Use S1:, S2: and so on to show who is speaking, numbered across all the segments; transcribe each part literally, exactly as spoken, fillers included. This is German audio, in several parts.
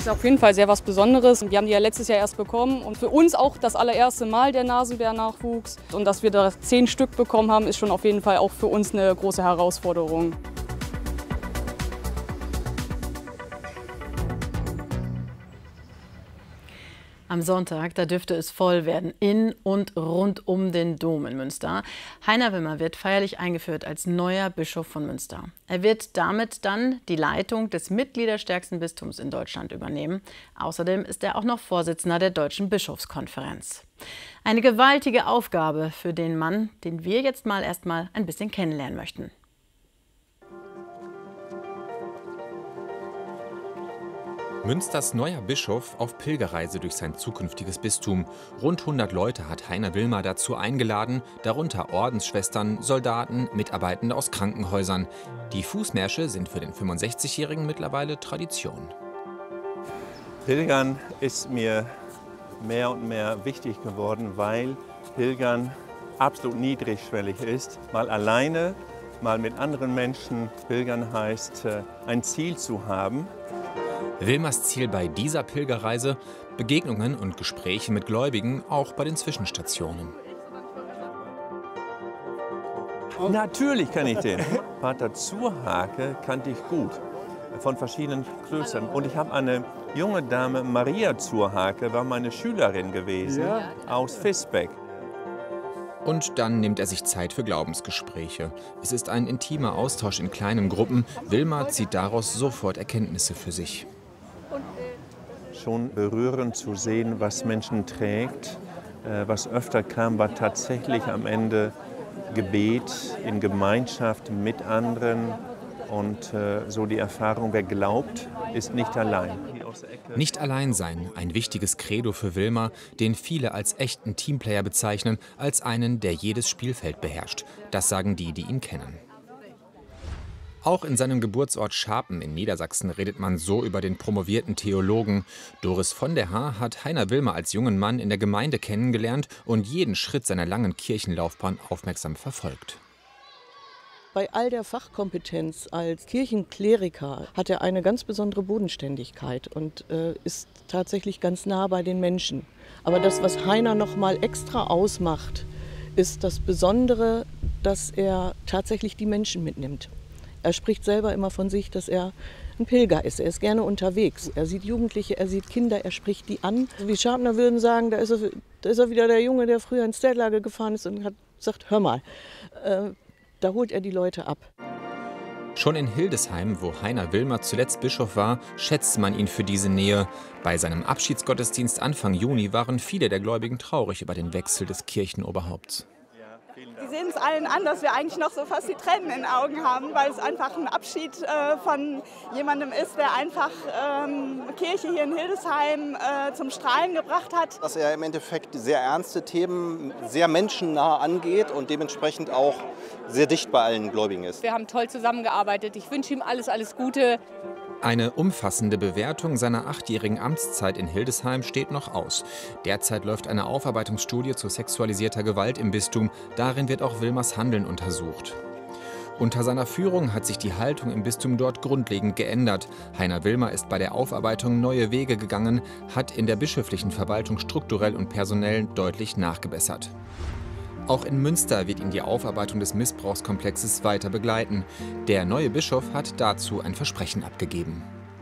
S1: ist auf jeden Fall sehr was Besonderes. Wir haben die ja letztes Jahr erst bekommen und für uns auch das allererste Mal der Nasenbär-Nachwuchs. Und dass wir da zehn Stück bekommen haben, ist schon auf jeden Fall auch für uns eine große Herausforderung.
S2: Am Sonntag, da dürfte es voll werden, in und rund um den Dom in Münster. Heiner Wilmer wird feierlich eingeführt als neuer Bischof von Münster. Er wird damit dann die Leitung des mitgliederstärksten Bistums in Deutschland übernehmen. Außerdem ist er auch noch Vorsitzender der Deutschen Bischofskonferenz. Eine gewaltige Aufgabe für den Mann, den wir jetzt mal erstmal ein bisschen kennenlernen möchten.
S3: Münsters neuer Bischof auf Pilgerreise durch sein zukünftiges Bistum. Rund hundert Leute hat Heiner Wilmer dazu eingeladen, darunter Ordensschwestern, Soldaten, Mitarbeitende aus Krankenhäusern. Die Fußmärsche sind für den fünfundsechzigjährigen mittlerweile Tradition.
S4: Pilgern ist mir mehr und mehr wichtig geworden, weil Pilgern absolut niedrigschwellig ist. Mal alleine, mal mit anderen Menschen. Pilgern heißt, ein Ziel zu haben.
S3: Wilmers Ziel bei dieser Pilgerreise: Begegnungen und Gespräche mit Gläubigen, auch bei den Zwischenstationen.
S4: Natürlich kann ich den. Pater Zurhake kannte ich gut, von verschiedenen Klöstern. Und ich habe eine junge Dame, Maria Zurhake, war meine Schülerin gewesen, ja, aus Visbeck.
S3: Und dann nimmt er sich Zeit für Glaubensgespräche. Es ist ein intimer Austausch in kleinen Gruppen. Wilmer zieht daraus sofort Erkenntnisse für sich.
S4: Schon berührend zu sehen, was Menschen trägt. Was öfter kam, war tatsächlich am Ende Gebet in Gemeinschaft mit anderen. Und so die Erfahrung, wer glaubt, ist nicht allein.
S3: Nicht allein sein, ein wichtiges Credo für Wilmer, den viele als echten Teamplayer bezeichnen, als einen, der jedes Spielfeld beherrscht. Das sagen die, die ihn kennen. Auch in seinem Geburtsort Scharpen in Niedersachsen redet man so über den promovierten Theologen. Doris von der Haar hat Heiner Wilmer als jungen Mann in der Gemeinde kennengelernt und jeden Schritt seiner langen Kirchenlaufbahn aufmerksam verfolgt.
S5: Bei all der Fachkompetenz als Kirchenkleriker hat er eine ganz besondere Bodenständigkeit und äh, ist tatsächlich ganz nah bei den Menschen. Aber das, was Heiner noch mal extra ausmacht, ist das Besondere, dass er tatsächlich die Menschen mitnimmt. Er spricht selber immer von sich, dass er ein Pilger ist. Er ist gerne unterwegs. Er sieht Jugendliche, er sieht Kinder, er spricht die an. Wie Scharpner würden sagen, da ist er, da ist er wieder der Junge, der früher ins Zeltlager gefahren ist und hat gesagt, hör mal, äh, da holt er die Leute ab.
S3: Schon in Hildesheim, wo Heiner Wilmer zuletzt Bischof war, schätzt man ihn für diese Nähe. Bei seinem Abschiedsgottesdienst Anfang Juni waren viele der Gläubigen traurig über den Wechsel des Kirchenoberhaupts.
S6: Sie sehen es allen an, dass wir eigentlich noch so fast die Tränen in den Augen haben, weil es einfach ein Abschied äh, von jemandem ist, der einfach ähm, Kirche hier in Hildesheim äh, zum Strahlen gebracht hat.
S7: Dass er im Endeffekt sehr ernste Themen sehr menschennah angeht und dementsprechend auch sehr dicht bei allen Gläubigen ist.
S1: Wir haben toll zusammengearbeitet. Ich wünsche ihm alles, alles Gute.
S3: Eine umfassende Bewertung seiner achtjährigen Amtszeit in Hildesheim steht noch aus. Derzeit läuft eine Aufarbeitungsstudie zu sexualisierter Gewalt im Bistum. Darin wird auch Wilmers Handeln untersucht. Unter seiner Führung hat sich die Haltung im Bistum dort grundlegend geändert. Heiner Wilmer ist bei der Aufarbeitung neue Wege gegangen, hat in der bischöflichen Verwaltung strukturell und personell deutlich nachgebessert. Auch in Münster wird ihn die Aufarbeitung des Missbrauchskomplexes weiter begleiten. Der neue Bischof hat dazu ein Versprechen abgegeben.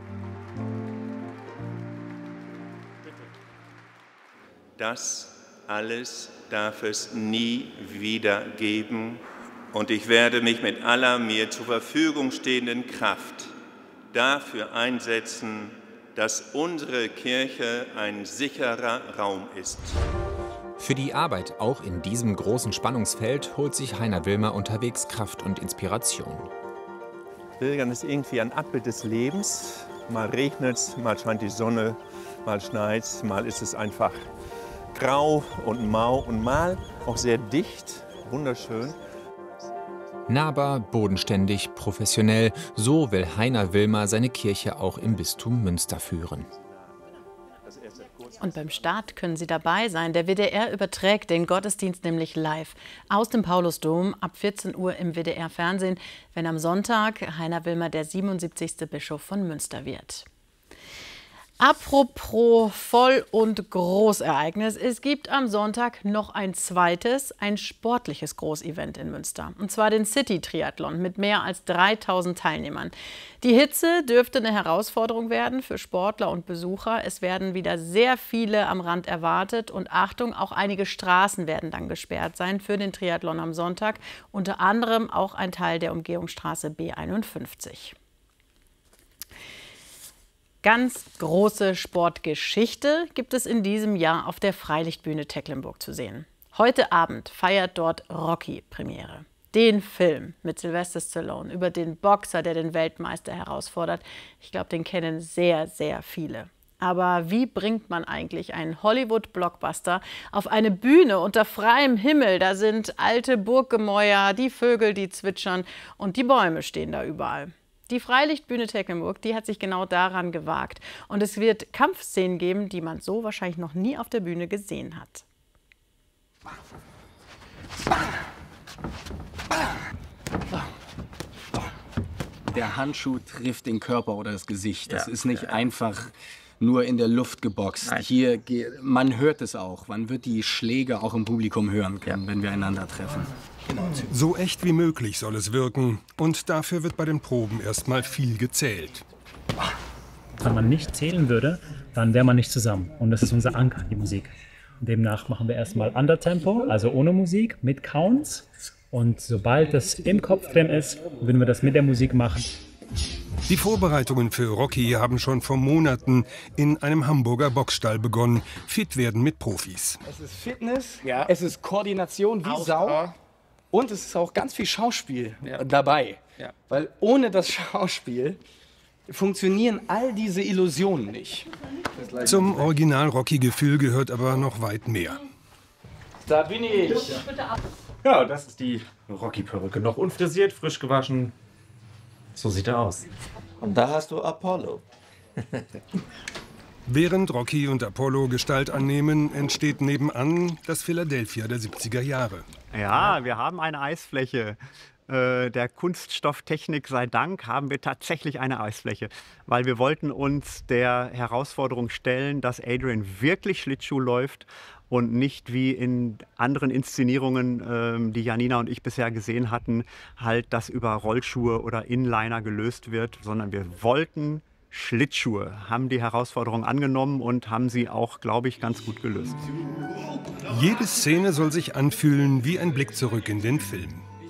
S4: Das alles darf es nie wieder geben. Und ich werde mich mit aller mir zur Verfügung stehenden Kraft dafür einsetzen, dass unsere Kirche ein sicherer Raum ist.
S3: Für die Arbeit auch in diesem großen Spannungsfeld holt sich Heiner Wilmer unterwegs Kraft und Inspiration.
S4: Pilgern ist irgendwie ein Abbild des Lebens. Mal regnet es, mal scheint die Sonne, mal schneit es, mal ist es einfach grau und mau und mal auch sehr dicht, wunderschön.
S3: Nahbar, bodenständig, professionell, so will Heiner Wilmer seine Kirche auch im Bistum Münster führen.
S2: Und beim Start können Sie dabei sein. Der W D R überträgt den Gottesdienst nämlich live aus dem Paulusdom ab vierzehn Uhr im W D R-Fernsehen, wenn am Sonntag Heiner Wilmer der siebenundsiebzigste Bischof von Münster wird. Apropos Voll- und Großereignis. Es gibt am Sonntag noch ein zweites, ein sportliches Großevent in Münster. Und zwar den City-Triathlon mit mehr als dreitausend Teilnehmern. Die Hitze dürfte eine Herausforderung werden für Sportler und Besucher. Es werden wieder sehr viele am Rand erwartet. Und Achtung, auch einige Straßen werden dann gesperrt sein für den Triathlon am Sonntag. Unter anderem auch ein Teil der Umgehungsstraße B einundfünfzig. Ganz große Sportgeschichte gibt es in diesem Jahr auf der Freilichtbühne Tecklenburg zu sehen. Heute Abend feiert dort Rocky Premiere. Den Film mit Sylvester Stallone über den Boxer, der den Weltmeister herausfordert. Ich glaube, den kennen sehr, sehr viele. Aber wie bringt man eigentlich einen Hollywood-Blockbuster auf eine Bühne unter freiem Himmel? Da sind alte Burggemäuer, die Vögel, die zwitschern und die Bäume stehen da überall. Die Freilichtbühne Tecklenburg, die hat sich genau daran gewagt. Und es wird Kampfszenen geben, die man so wahrscheinlich noch nie auf der Bühne gesehen hat.
S8: Der Handschuh trifft den Körper oder das Gesicht. Das
S9: Ja.
S8: ist nicht einfach nur in der Luft geboxt.
S9: Nein.
S8: Hier, ge- man hört es auch. Man wird die Schläge auch im Publikum hören können, wenn wir einander treffen.
S10: So echt wie möglich soll es wirken. Und dafür wird bei den Proben erstmal viel gezählt.
S11: Wenn man nicht zählen würde, dann wäre man nicht zusammen. Und das ist unser Anker, die Musik. Und demnach machen wir erstmal Undertempo, also ohne Musik, mit Counts. Und sobald das im Kopf drin ist, würden wir das mit der Musik machen.
S10: Die Vorbereitungen für Rocky haben schon vor Monaten in einem Hamburger Boxstall begonnen. Fit werden mit Profis.
S12: Es ist Fitness, ja. Es ist Koordination wie auch, Sau ja. Und es ist auch ganz viel Schauspiel ja. dabei. Ja. Weil ohne das Schauspiel funktionieren all diese Illusionen nicht.
S10: Zum Original-Rocky-Gefühl gehört aber noch weit mehr.
S12: Da bin ich.
S9: Ja, das ist die Rocky-Perücke. Noch unfrisiert, frisch gewaschen. So sieht er aus.
S13: Und da hast du Apollo.
S10: Während Rocky und Apollo Gestalt annehmen, entsteht nebenan das Philadelphia der siebziger Jahre.
S14: Ja, wir haben eine Eisfläche. Äh, der Kunststofftechnik sei Dank haben wir tatsächlich eine Eisfläche. Weil wir wollten uns der Herausforderung stellen, dass Adrian wirklich Schlittschuh läuft und nicht wie in anderen Inszenierungen, ähm, die Janina und ich bisher gesehen hatten, halt das über Rollschuhe oder Inliner gelöst wird, sondern wir wollten Schlittschuhe, haben die Herausforderung angenommen und haben sie auch, glaube ich, ganz gut gelöst.
S10: Jede Szene soll sich anfühlen wie ein Blick zurück in den Film.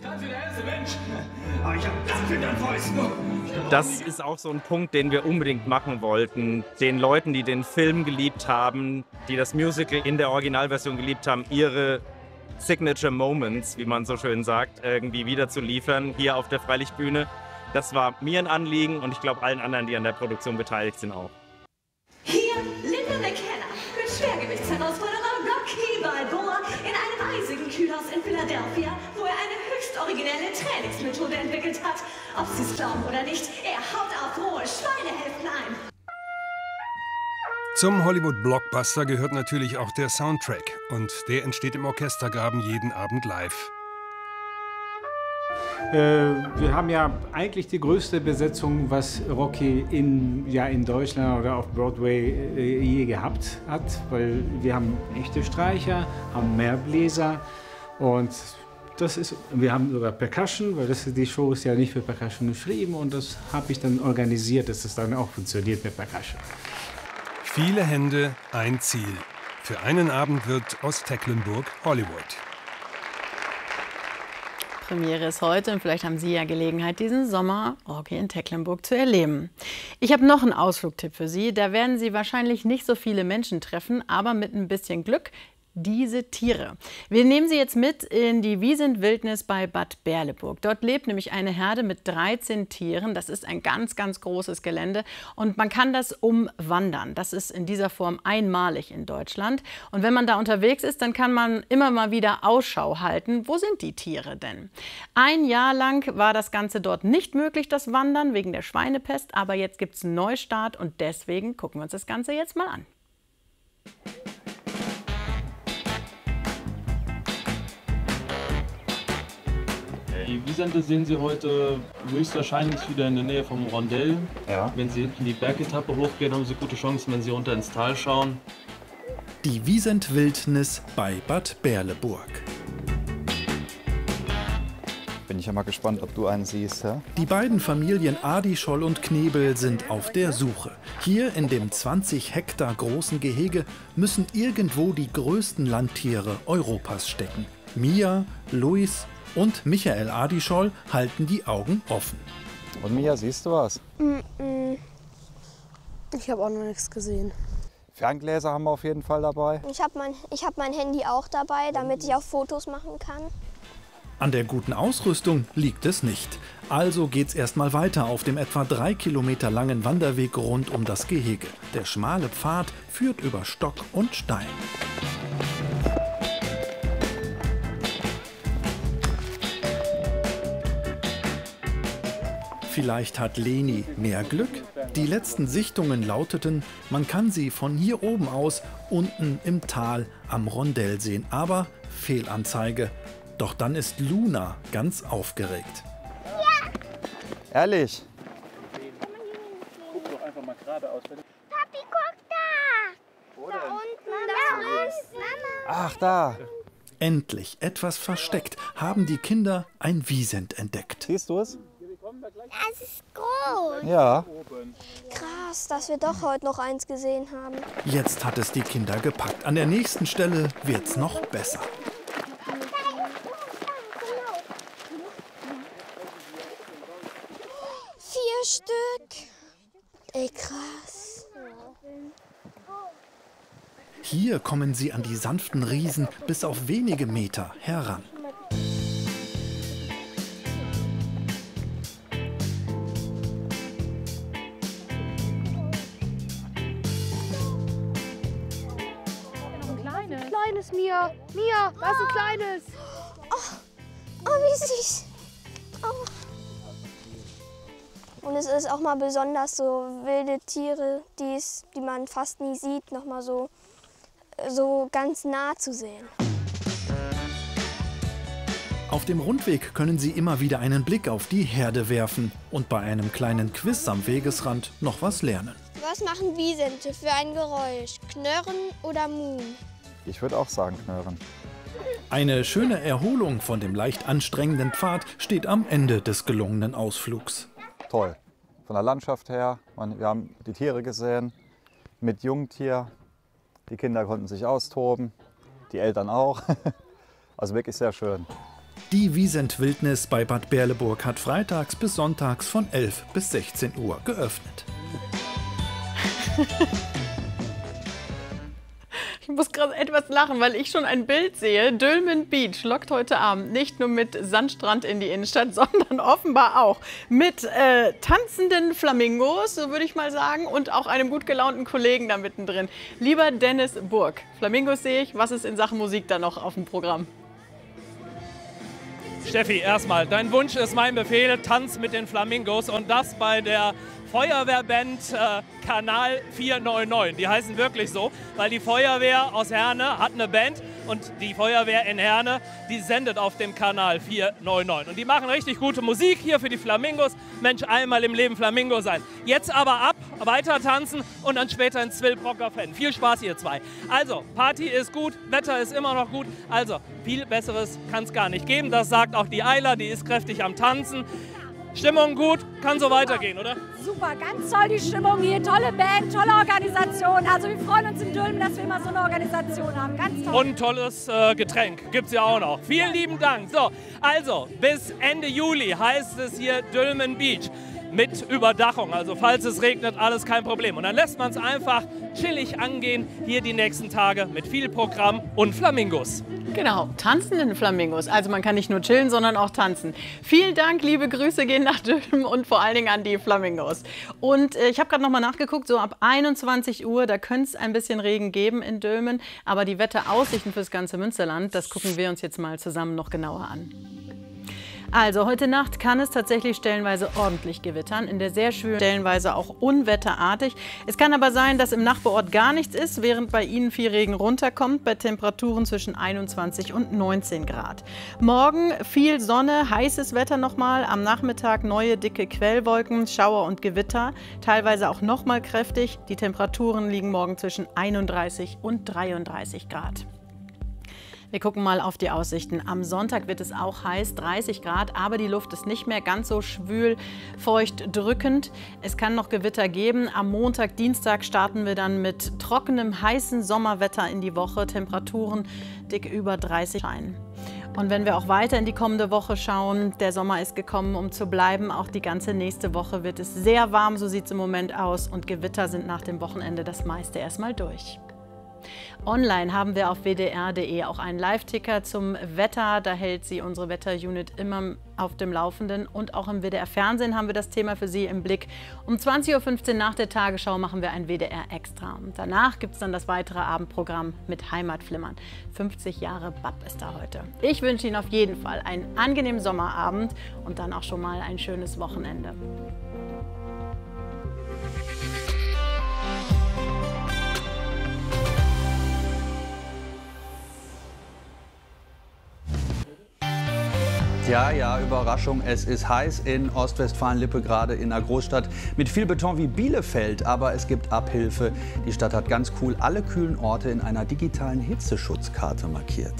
S9: Das ist auch so ein Punkt, den wir unbedingt machen wollten. Den Leuten, die den Film geliebt haben, die das Musical in der Originalversion geliebt haben, ihre Signature Moments, wie man so schön sagt, irgendwie wieder zu liefern hier auf der Freilichtbühne. Das war mir ein Anliegen und ich glaube allen anderen, die an der Produktion beteiligt sind, auch.
S15: Hier Linda McKenna mit Schwergewichtsherausforderer Rocky Balboa in einem eisigen Kühlhaus in Philadelphia, wo er eine höchst originelle Trainingsmethode entwickelt hat. Ob Sie es glauben oder nicht, er haut auf rohe Schweinehälften ein.
S10: Zum Hollywood-Blockbuster gehört natürlich auch der Soundtrack. Und der entsteht im Orchestergraben jeden Abend live.
S16: Wir haben ja eigentlich die größte Besetzung, was Rocky in, ja, in Deutschland oder auf Broadway äh, je gehabt hat, weil wir haben echte Streicher, haben mehr Bläser und das ist, wir haben sogar Percussion, weil das, die Show ist ja nicht für Percussion geschrieben und das habe ich dann organisiert, dass es dann auch funktioniert mit Percussion.
S10: Viele Hände, ein Ziel. Für einen Abend wird aus Tecklenburg Hollywood.
S2: Premiere ist heute und vielleicht haben Sie ja Gelegenheit, diesen Sommer Rocky in Tecklenburg zu erleben. Ich habe noch einen Ausflugtipp für Sie. Da werden Sie wahrscheinlich nicht so viele Menschen treffen, aber mit ein bisschen Glück diese Tiere. Wir nehmen Sie jetzt mit in die Wiesent-Wildnis bei Bad Berleburg. Dort lebt nämlich eine Herde mit dreizehn Tieren. Das ist ein ganz, ganz großes Gelände und man kann das umwandern. Das ist in dieser Form einmalig in Deutschland. Und wenn man da unterwegs ist, dann kann man immer mal wieder Ausschau halten. Wo sind die Tiere denn? Ein Jahr lang war das Ganze dort nicht möglich, das Wandern, wegen der Schweinepest. Aber jetzt gibt es einen Neustart und deswegen gucken wir uns das Ganze jetzt mal an.
S17: Die Wiesente sehen Sie heute höchstwahrscheinlich wieder in der Nähe vom Rondell. Ja. Wenn Sie hinten die Bergetappe hochgehen, haben Sie gute Chancen, wenn Sie runter ins Tal schauen.
S18: Die Wiesent-Wildnis bei Bad Berleburg.
S7: Bin ich ja mal gespannt, ob du einen siehst. Ja?
S18: Die beiden Familien Adischoll und Knebel sind auf der Suche. Hier in dem zwanzig Hektar großen Gehege müssen irgendwo die größten Landtiere Europas stecken. Mia, Luis und Michael Adischoll halten die Augen offen.
S7: Und Mia, siehst du was?
S19: Ich habe auch noch nichts gesehen.
S7: Ferngläser haben wir auf jeden Fall dabei.
S19: Ich habe mein, ich hab mein Handy auch dabei, damit ich auch Fotos machen kann.
S18: An der guten Ausrüstung liegt es nicht. Also geht's erstmal weiter auf dem etwa drei Kilometer langen Wanderweg rund um das Gehege. Der schmale Pfad führt über Stock und Stein. Vielleicht hat Leni mehr Glück? Die letzten Sichtungen lauteten, man kann sie von hier oben aus unten im Tal am Rondell sehen. Aber Fehlanzeige. Doch dann ist Luna ganz aufgeregt.
S7: Ja. Ehrlich?
S17: Guck doch einfach mal geradeaus.
S19: Papi, guck da! Da unten, da ist Mama.
S7: Ach, da.
S18: Endlich, etwas versteckt, haben die Kinder ein Wiesent entdeckt.
S7: Siehst du es?
S19: Das ist groß.
S7: Ja.
S19: Krass, dass wir doch heute noch eins gesehen haben.
S18: Jetzt hat es die Kinder gepackt. An der nächsten Stelle wird's noch besser.
S19: Vier Stück. Ey, krass.
S18: Hier kommen sie an die sanften Riesen bis auf wenige Meter heran.
S19: Kleines, Mia. Mia, da ist ein kleines. Oh, oh wie süß. Oh. Und es ist auch mal besonders so wilde Tiere, die's, die man fast nie sieht, noch mal so, so ganz nah zu sehen.
S18: Auf dem Rundweg können Sie immer wieder einen Blick auf die Herde werfen und bei einem kleinen Quiz am Wegesrand noch was lernen.
S19: Was machen Wiesente für ein Geräusch? Knurren oder Muhen?
S7: Ich würde auch sagen Knurren.
S18: Eine schöne Erholung von dem leicht anstrengenden Pfad steht am Ende des gelungenen Ausflugs.
S7: Toll. Von der Landschaft her, man, wir haben die Tiere gesehen, mit Jungtier. Die Kinder konnten sich austoben, die Eltern auch. Also wirklich sehr schön.
S18: Die Wiesent-Wildnis bei Bad Berleburg hat freitags bis sonntags von elf bis sechzehn Uhr geöffnet.
S2: Ich muss gerade etwas lachen, weil ich schon ein Bild sehe. Dülmen Beach lockt heute Abend nicht nur mit Sandstrand in die Innenstadt, sondern offenbar auch mit äh, tanzenden Flamingos, so würde ich mal sagen, und auch einem gut gelaunten Kollegen da mittendrin. Lieber Dennis Burg, Flamingos sehe ich. Was ist in Sachen Musik da noch auf dem Programm?
S20: Steffi, erstmal, dein Wunsch ist mein Befehl, Tanz mit den Flamingos und das bei der Feuerwehrband äh, Kanal vier neun neun. Die heißen wirklich so, weil die Feuerwehr aus Herne hat eine Band und die Feuerwehr in Herne, die sendet auf dem Kanal vier neun neun. Und die machen richtig gute Musik hier für die Flamingos. Mensch, einmal im Leben Flamingo sein. Jetzt aber ab, weiter tanzen und dann später ins Zwillbrocker Fan. Viel Spaß, ihr zwei. Also, Party ist gut, Wetter ist immer noch gut. Also, viel Besseres kann es gar nicht geben. Das sagt auch die Eila, die ist kräftig am Tanzen. Stimmung gut, kann so weitergehen, oder?
S21: Super, ganz toll die Stimmung hier, tolle Band, tolle Organisation. Also wir freuen uns in Dülmen, dass wir immer so eine Organisation haben. Ganz toll.
S20: Und ein tolles äh, Getränk gibt es ja auch noch. Vielen lieben Dank. So, also bis Ende Juli heißt es hier Dülmen Beach. Mit Überdachung, also falls es regnet, alles kein Problem. Und dann lässt man es einfach chillig angehen, hier die nächsten Tage mit viel Programm und Flamingos.
S2: Genau, tanzenden Flamingos. Also man kann nicht nur chillen, sondern auch tanzen. Vielen Dank, liebe Grüße gehen nach Dülmen und vor allen Dingen an die Flamingos. Und äh, ich habe gerade noch mal nachgeguckt, so ab einundzwanzig Uhr, da könnte es ein bisschen Regen geben in Dülmen. Aber die Wetteraussichten fürs ganze Münsterland, das gucken wir uns jetzt mal zusammen noch genauer an. Also heute Nacht kann es tatsächlich stellenweise ordentlich gewittern, in der sehr schönen stellenweise auch unwetterartig. Es kann aber sein, dass im Nachbarort gar nichts ist, während bei Ihnen viel Regen runterkommt, bei Temperaturen zwischen einundzwanzig und neunzehn Grad. Morgen viel Sonne, heißes Wetter nochmal, am Nachmittag neue dicke Quellwolken, Schauer und Gewitter, teilweise auch nochmal kräftig. Die Temperaturen liegen morgen zwischen einunddreißig und dreiunddreißig Grad. Wir gucken mal auf die Aussichten. Am Sonntag wird es auch heiß, dreißig Grad, aber die Luft ist nicht mehr ganz so schwül, feucht, drückend. Es kann noch Gewitter geben. Am Montag, Dienstag starten wir dann mit trockenem, heißen Sommerwetter in die Woche. Temperaturen dick über dreißig scheinen. Und wenn wir auch weiter in die kommende Woche schauen, der Sommer ist gekommen, um zu bleiben. Auch die ganze nächste Woche wird es sehr warm, so sieht es im Moment aus. Und Gewitter sind nach dem Wochenende das meiste erstmal durch. Online haben wir auf w d r punkt d e auch einen Live-Ticker zum Wetter. Da hält Sie unsere Wetter-Unit immer auf dem Laufenden. Und auch im W D R-Fernsehen haben wir das Thema für Sie im Blick. Um zwanzig Uhr fünfzehn nach der Tagesschau machen wir ein W D R-Extra. Und danach gibt es dann das weitere Abendprogramm mit Heimatflimmern. fünfzig Jahre B A P ist da heute. Ich wünsche Ihnen auf jeden Fall einen angenehmen Sommerabend und dann auch schon mal ein schönes Wochenende.
S5: Ja, ja, Überraschung. Es ist heiß in Ostwestfalen-Lippe, gerade in einer Großstadt mit viel Beton wie Bielefeld. Aber es gibt Abhilfe. Die Stadt hat ganz cool alle kühlen Orte in einer digitalen Hitzeschutzkarte markiert.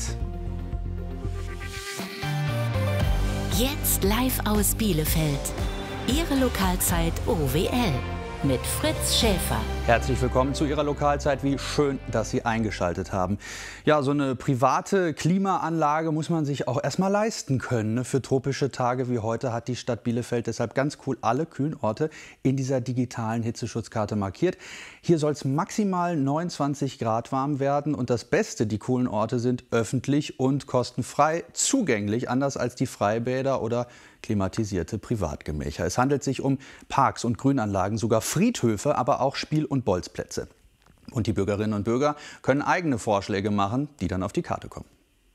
S22: Jetzt live aus Bielefeld. Ihre Lokalzeit O W L mit Fritz Schäfer.
S5: Herzlich willkommen zu Ihrer Lokalzeit. Wie schön, dass Sie eingeschaltet haben. Ja, so eine private Klimaanlage muss man sich auch erstmal leisten können. Ne? Für tropische Tage wie heute hat die Stadt Bielefeld deshalb ganz cool alle kühlen Orte in dieser digitalen Hitzeschutzkarte markiert. Hier soll es maximal neunundzwanzig Grad warm werden. Und das Beste, die coolen Orte sind öffentlich und kostenfrei zugänglich, anders als die Freibäder oder klimatisierte Privatgemächer. Es handelt sich um Parks und Grünanlagen, sogar Friedhöfe, aber auch Spiel- und Bolzplätze. Und die Bürgerinnen und Bürger können eigene Vorschläge machen, die dann auf die Karte kommen.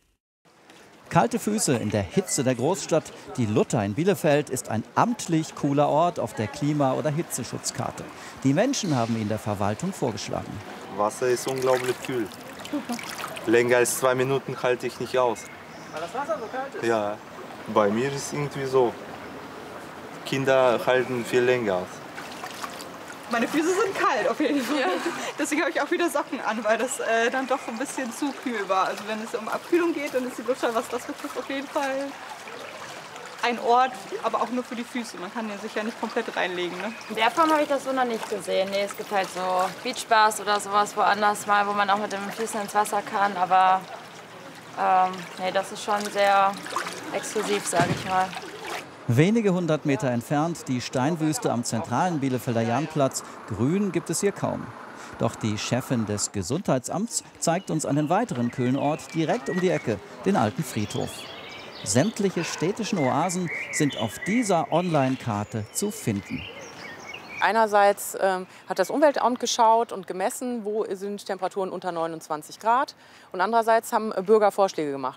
S23: Kalte Füße in der Hitze der Großstadt. Die Luther in Bielefeld ist ein amtlich cooler Ort auf der Klima- oder Hitzeschutzkarte. Die Menschen haben ihn der Verwaltung vorgeschlagen.
S24: Wasser ist unglaublich kühl. Länger als zwei Minuten halte ich nicht aus.
S25: Weil das Wasser so kalt ist?
S24: Ja, bei mir ist es irgendwie so. Kinder halten viel länger aus.
S26: Meine Füße sind kalt auf jeden Fall. Ja. Deswegen habe ich auch wieder Socken an, weil das äh, dann doch ein bisschen zu kühl war. Also wenn es um Abkühlung geht, dann ist die Luther, was das betrifft, auf jeden Fall ein Ort, aber auch nur für die Füße. Man kann ja sich ja nicht komplett reinlegen. Ne?
S27: In der Form habe ich das so noch nicht gesehen. Nee, es gibt halt so Beachbars oder sowas woanders mal, wo man auch mit den Füßen ins Wasser kann. Aber ähm, nee, das ist schon sehr exklusiv, sage ich mal.
S23: Wenige hundert Meter entfernt die Steinwüste am zentralen Bielefelder Jahnplatz. Grün gibt es hier kaum. Doch die Chefin des Gesundheitsamts zeigt uns einen weiteren kühlen Ort direkt um die Ecke, den alten Friedhof. Sämtliche städtischen Oasen sind auf dieser Online-Karte zu finden.
S28: Einerseits ähm, hat das Umweltamt geschaut und gemessen, wo sind Temperaturen unter neunundzwanzig Grad. Und andererseits haben Bürger Vorschläge gemacht.